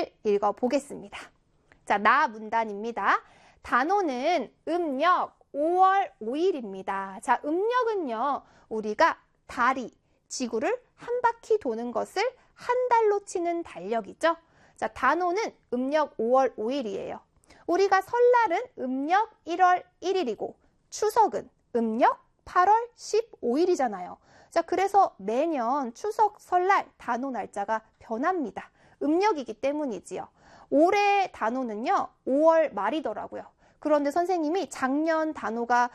문제를 읽어보겠습니다. 자, 나 문단입니다. 단오는 음력 5월 5일입니다. 자, 음력은요, 우리가 달이 지구를 한 바퀴 도는 것을 한 달로 치는 달력이죠. 자, 단오는 음력 5월 5일이에요. 우리가 설날은 음력 1월 1일이고 추석은 음력 8월 15일이잖아요. 자, 그래서 매년 추석, 설날, 단오 날짜가 변합니다. 음력이기 때문이지요. 올해 단오는요, 5월 말이더라고요. 그런데 선생님이 작년 단오가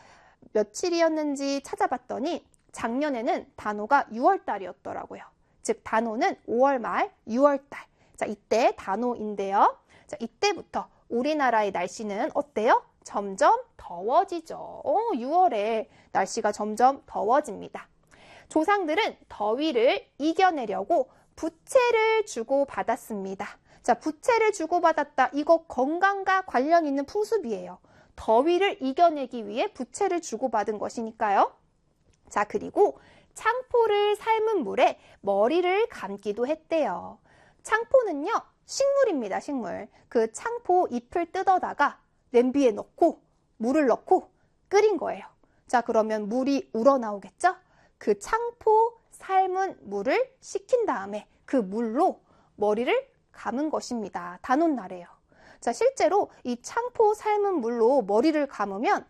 며칠이었는지 찾아봤더니 작년에는 단오가 6월 달이었더라고요. 즉, 단오는 5월 말, 6월 달. 자, 이때 단오인데요. 자, 이때부터 우리나라의 날씨는 어때요? 점점 더워지죠. 6월에 날씨가 점점 더워집니다. 조상들은 더위를 이겨내려고 부채를 주고받았습니다. 자, 부채를 주고받았다. 이거 건강과 관련 있는 풍습이에요. 더위를 이겨내기 위해 부채를 주고받은 것이니까요. 자, 그리고 창포를 삶은 물에 머리를 감기도 했대요. 창포는요, 식물입니다, 식물. 그 창포 잎을 뜯어다가 냄비에 넣고 물을 넣고 끓인 거예요. 자, 그러면 물이 우러나오겠죠? 그 창포 삶은 물을 식힌 다음에 그 물로 머리를 감은 것입니다. 단오날에요. 자, 실제로 이 창포 삶은 물로 머리를 감으면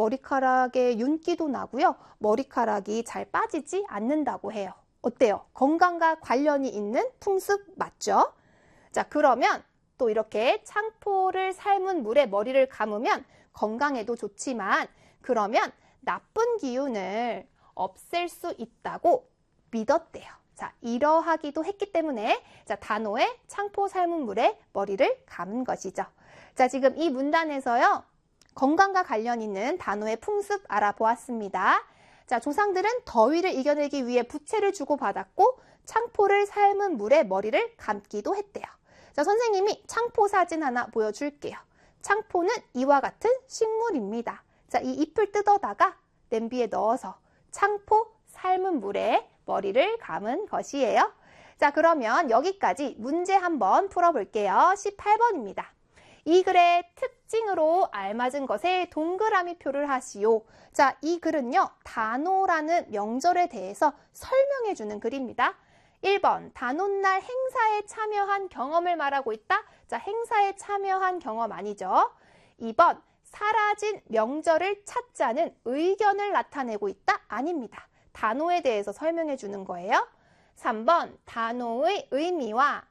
머리카락에 윤기도 나고요. 머리카락이 잘 빠지지 않는다고 해요. 어때요? 건강과 관련이 있는 풍습 맞죠? 자, 그러면 또 이렇게 창포를 삶은 물에 머리를 감으면 건강에도 좋지만 그러면 나쁜 기운을 없앨 수 있다고 믿었대요. 자, 이러하기도 했기 때문에 자, 단오에 창포 삶은 물에 머리를 감은 것이죠. 자, 지금 이 문단에서요. 건강과 관련 있는 단오의 풍습 알아보았습니다. 자, 조상들은 더위를 이겨내기 위해 부채를 주고받았고 창포를 삶은 물에 머리를 감기도 했대요. 자, 선생님이 창포 사진 하나 보여줄게요. 창포는 이와 같은 식물입니다. 자, 이 잎을 뜯어다가 냄비에 넣어서 창포 삶은 물에 머리를 감은 것이에요. 자, 그러면 여기까지 문제 한번 풀어볼게요. 18번입니다. 이 글의 특징으로 알맞은 것에 동그라미 표를 하시오. 자, 이 글은요, 단오라는 명절에 대해서 설명해 주는 글입니다. 1번, 단오날 행사에 참여한 경험을 말하고 있다. 자, 행사에 참여한 경험 아니죠. 2번, 사라진 명절을 찾자는 의견을 나타내고 있다. 아닙니다. 단오에 대해서 설명해 주는 거예요. 3번, 단오의 의미와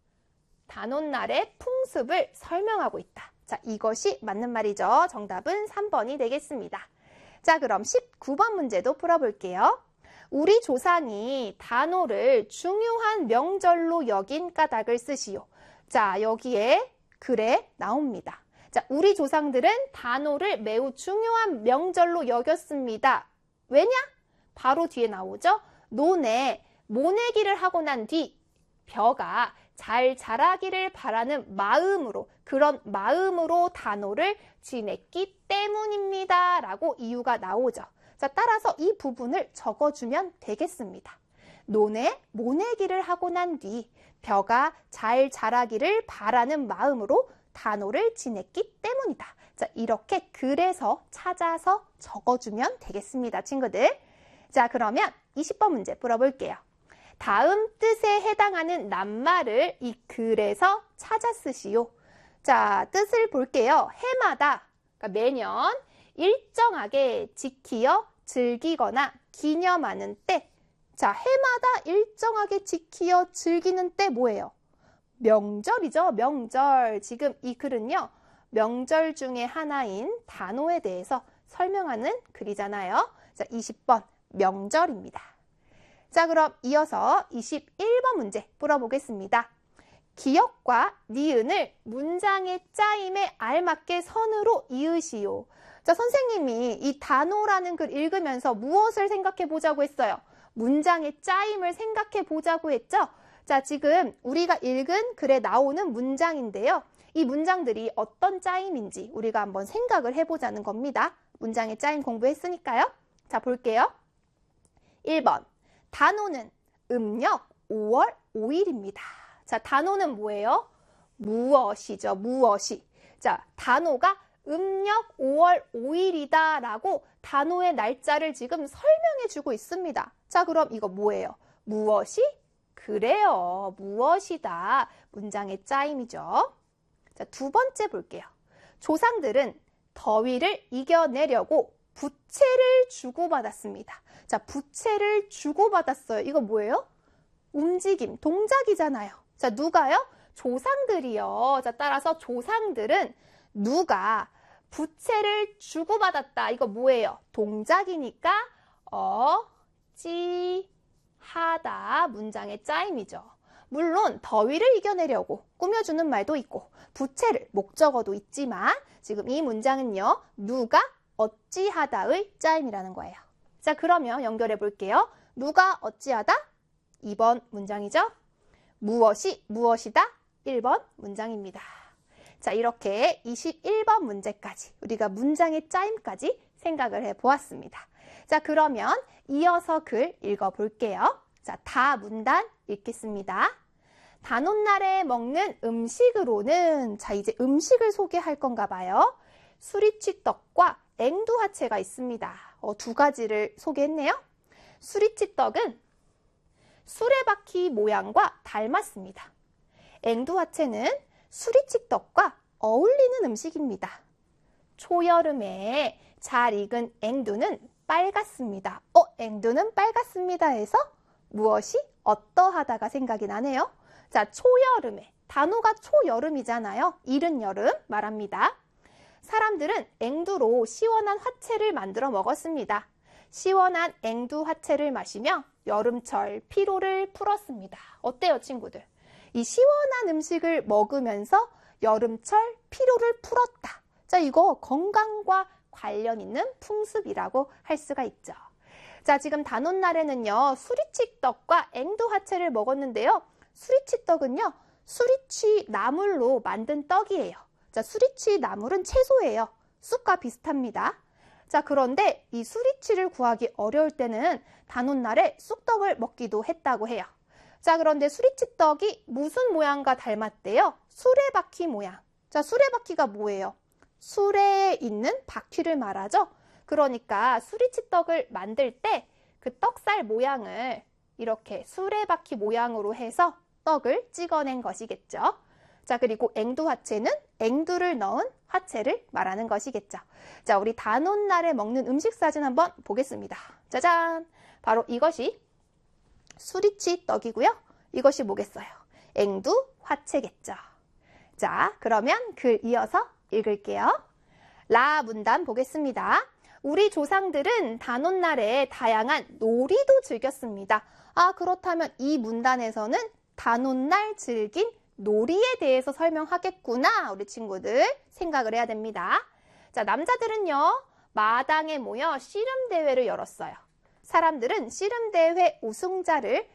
단오날의 풍습을 설명하고 있다. 자, 이것이 맞는 말이죠. 정답은 3번이 되겠습니다. 자, 그럼 19번 문제도 풀어볼게요. 우리 조상이 단오를 중요한 명절로 여긴 까닭을 쓰시오. 자, 여기에 글에 나옵니다. 자, 우리 조상들은 단오를 매우 중요한 명절로 여겼습니다. 왜냐? 바로 뒤에 나오죠. 논에 모내기를 하고 난 뒤 벼가 잘 자라기를 바라는 마음으로, 그런 마음으로 단오를 지냈기 때문입니다. 라고 이유가 나오죠. 자, 따라서 이 부분을 적어주면 되겠습니다. 논에 모내기를 하고 난 뒤 벼가 잘 자라기를 바라는 마음으로 단오를 지냈기 때문이다. 자, 이렇게 글에서 찾아서 적어주면 되겠습니다, 친구들. 자, 그러면 20번 문제 풀어볼게요. 다음 뜻에 해당하는 낱말을 이 글에서 찾아 쓰시오. 자, 뜻을 볼게요. 해마다, 그러니까 매년 일정하게 지키어 즐기거나 기념하는 때. 자, 해마다 일정하게 지키어 즐기는 때 뭐예요? 명절이죠. 명절. 지금 이 글은요, 명절 중에 하나인 단오에 대해서 설명하는 글이잖아요. 자, 20번 명절입니다. 자, 그럼 이어서 21번 문제 풀어보겠습니다. 기역과 니은을 문장의 짜임에 알맞게 선으로 이으시오. 자, 선생님이 이 단오라는 글 읽으면서 무엇을 생각해 보자고 했어요? 문장의 짜임을 생각해 보자고 했죠? 자, 지금 우리가 읽은 글에 나오는 문장인데요. 이 문장들이 어떤 짜임인지 우리가 한번 생각을 해보자는 겁니다. 문장의 짜임 공부했으니까요. 자, 볼게요. 1번, 단오는 음력 5월 5일입니다. 자, 단오는 뭐예요? 무엇이죠? 무엇이. 자, 단오가 음력 5월 5일이다 라고 단오의 날짜를 지금 설명해 주고 있습니다. 자, 그럼 이거 뭐예요? 무엇이? 그래요. 무엇이다. 문장의 짜임이죠. 자, 두 번째 볼게요. 조상들은 더위를 이겨내려고 부채를 주고받았습니다. 자, 부채를 주고받았어요. 이거 뭐예요? 움직임, 동작이잖아요. 자, 누가요? 조상들이요. 자, 따라서 조상들은 누가 부채를 주고받았다. 이거 뭐예요? 동작이니까 어찌하다. 문장의 짜임이죠. 물론 더위를 이겨내려고 꾸며주는 말도 있고 부채를 목적어도 있지만 지금 이 문장은요. 누가 어찌하다의 짜임이라는 거예요. 자, 그러면 연결해 볼게요. 누가 어찌하다? 2번 문장이죠. 무엇이 무엇이다? 1번 문장입니다. 자, 이렇게 21번 문제까지 우리가 문장의 짜임까지 생각을 해보았습니다. 자, 그러면 이어서 글 읽어볼게요. 자, 다 문단 읽겠습니다. 단오날에 먹는 음식으로는 자, 이제 음식을 소개할 건가 봐요. 수리치떡과 앵두화채가 있습니다. 두 가지를 소개했네요. 수리치떡은 수레바퀴 모양과 닮았습니다. 앵두화채는 수리치떡과 어울리는 음식입니다. 초여름에 잘 익은 앵두는 빨갛습니다. 앵두는 빨갛습니다 해서 무엇이 어떠하다가 생각이 나네요. 자, 초여름에. 단어가 초여름이잖아요. 이른 여름 말합니다. 사람들은 앵두로 시원한 화채를 만들어 먹었습니다. 시원한 앵두 화채를 마시며 여름철 피로를 풀었습니다. 어때요, 친구들? 이 시원한 음식을 먹으면서 여름철 피로를 풀었다. 자, 이거 건강과 관련 있는 풍습이라고 할 수가 있죠. 자, 지금 단오날에는요, 수리치떡과 앵두화채를 먹었는데요. 수리치떡은요, 수리치 나물로 만든 떡이에요. 자, 수리치 나물은 채소예요. 쑥과 비슷합니다. 자, 그런데 이 수리치를 구하기 어려울 때는 단오날에 쑥떡을 먹기도 했다고 해요. 자, 그런데 수리치떡이 무슨 모양과 닮았대요? 수레바퀴 모양. 자, 수레바퀴가 뭐예요? 수레에 있는 바퀴를 말하죠. 그러니까 수리치떡을 만들 때 그 떡살 모양을 이렇게 수레바퀴 모양으로 해서 떡을 찍어낸 것이겠죠. 자, 그리고 앵두화채는 앵두를 넣은 화채를 말하는 것이겠죠. 자, 우리 단오날에 먹는 음식 사진 한번 보겠습니다. 짜잔! 바로 이것이 수리치 떡이고요. 이것이 뭐겠어요? 앵두화채겠죠. 자, 그러면 글 이어서 읽을게요. 라 문단 보겠습니다. 우리 조상들은 단오날에 다양한 놀이도 즐겼습니다. 아, 그렇다면 이 문단에서는 단오날 즐긴 놀이에 대해서 설명하겠구나. 우리 친구들 생각을 해야 됩니다. 자, 남자들은요, 마당에 모여 씨름대회를 열었어요. 사람들은 씨름대회 우승자를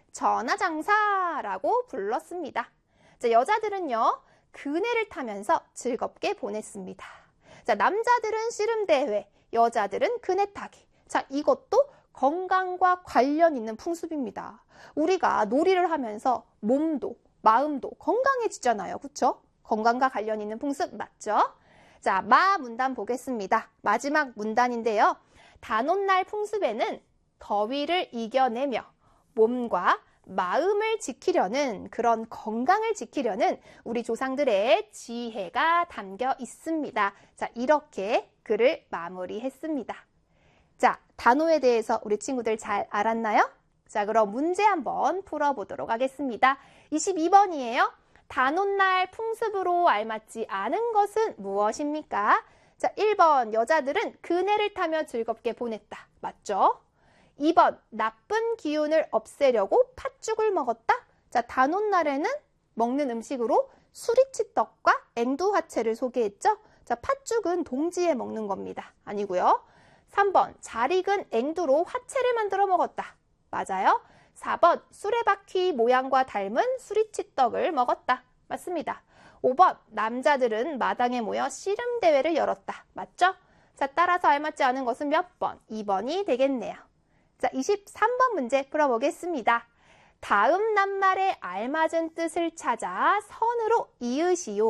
전하장사라고 불렀습니다. 자, 여자들은요, 그네를 타면서 즐겁게 보냈습니다. 자, 남자들은 씨름대회, 여자들은 그네 타기. 자, 이것도 건강과 관련 있는 풍습입니다. 우리가 놀이를 하면서 몸도 마음도 건강해지잖아요. 그렇죠? 건강과 관련 있는 풍습 맞죠? 자, 마 문단 보겠습니다. 마지막 문단인데요. 단오날 풍습에는 더위를 이겨내며 몸과 마음을 지키려는 그런 건강을 지키려는 우리 조상들의 지혜가 담겨 있습니다. 자, 이렇게 글을 마무리했습니다. 자, 단오에 대해서 우리 친구들 잘 알았나요? 자, 그럼 문제 한번 풀어보도록 하겠습니다. 22번이에요. 단오날 풍습으로 알맞지 않은 것은 무엇입니까? 자, 1번 여자들은 그네를 타며 즐겁게 보냈다. 맞죠? 2번 나쁜 기운을 없애려고 팥죽을 먹었다. 자, 단오날에는 먹는 음식으로 수리치떡과 앵두화채를 소개했죠. 자, 팥죽은 동지에 먹는 겁니다. 아니고요. 3번 잘 익은 앵두로 화채를 만들어 먹었다. 맞아요. 4번 수레바퀴 모양과 닮은 수리치떡을 먹었다. 맞습니다. 5번 남자들은 마당에 모여 씨름대회를 열었다. 맞죠? 자, 따라서 알맞지 않은 것은 몇 번? 2번이 되겠네요. 자, 23번 문제 풀어보겠습니다. 다음 낱말에 알맞은 뜻을 찾아 선으로 이으시오.